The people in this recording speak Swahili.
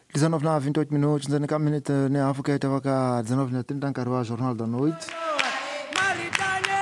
19h28 minutos, 19 minutes, né? Afogata, 19h30, Carua, Jornal da Noite.